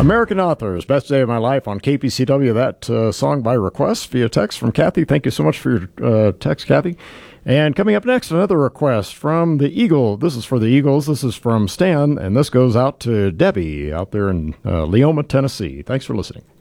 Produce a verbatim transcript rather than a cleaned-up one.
American Authors, Best Day of My Life on K P C W. That uh, song by request via text from Kathy. Thank you so much for your uh, text, Kathy. And coming up next, another request from the Eagle. This is for the Eagles. This is from Stan, and this goes out to Debbie out there in uh, Leoma, Tennessee. Thanks for listening.